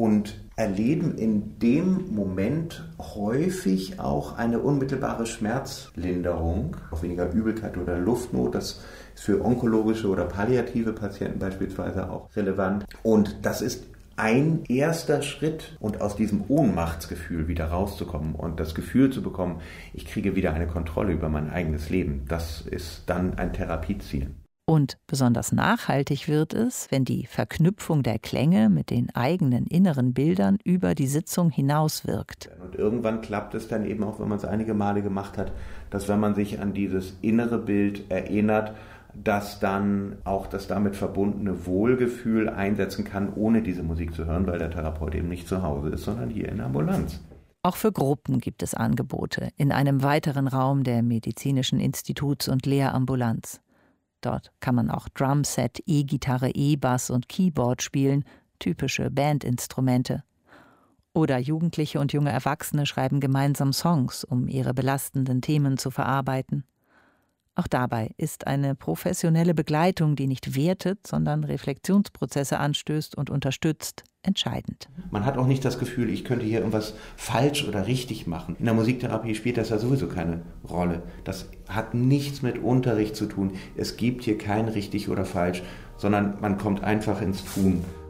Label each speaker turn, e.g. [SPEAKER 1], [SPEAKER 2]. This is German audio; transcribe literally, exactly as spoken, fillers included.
[SPEAKER 1] und erleben in dem Moment häufig auch eine unmittelbare Schmerzlinderung, auch weniger Übelkeit oder Luftnot. Das ist für onkologische oder palliative Patienten beispielsweise auch relevant. Und das ist ein erster Schritt, und aus diesem Ohnmachtsgefühl wieder rauszukommen und das Gefühl zu bekommen, ich kriege wieder eine Kontrolle über mein eigenes Leben. Das ist dann ein Therapieziel.
[SPEAKER 2] Und besonders nachhaltig wird es, wenn die Verknüpfung der Klänge mit den eigenen inneren Bildern über die Sitzung hinaus wirkt.
[SPEAKER 1] Und irgendwann klappt es dann eben auch, wenn man es einige Male gemacht hat, dass wenn man sich an dieses innere Bild erinnert, dass dann auch das damit verbundene Wohlgefühl einsetzen kann, ohne diese Musik zu hören, weil der Therapeut eben nicht zu Hause ist, sondern hier in der Ambulanz.
[SPEAKER 2] Auch für Gruppen gibt es Angebote in einem weiteren Raum der Medizinischen Instituts- und Lehrambulanz. Dort kann man auch Drumset, E-Gitarre, E-Bass und Keyboard spielen, typische Bandinstrumente. Oder Jugendliche und junge Erwachsene schreiben gemeinsam Songs, um ihre belastenden Themen zu verarbeiten. Auch dabei ist eine professionelle Begleitung, die nicht wertet, sondern Reflexionsprozesse anstößt und unterstützt, entscheidend.
[SPEAKER 1] Man hat auch nicht das Gefühl, ich könnte hier irgendwas falsch oder richtig machen. In der Musiktherapie spielt das ja sowieso keine Rolle. Das hat nichts mit Unterricht zu tun. Es gibt hier kein richtig oder falsch, sondern man kommt einfach ins Tun.